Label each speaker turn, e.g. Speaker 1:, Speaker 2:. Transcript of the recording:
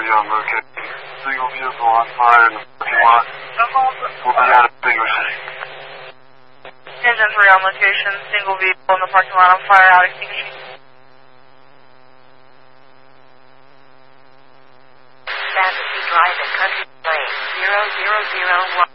Speaker 1: 3 on location. Single vehicle on fire in the parking lot. Will be out extinguishing.
Speaker 2: Engine 3 on location. Single vehicle in the parking lot on fire, out extinguishing.
Speaker 3: Fantasy Drive at Country Lane 0001.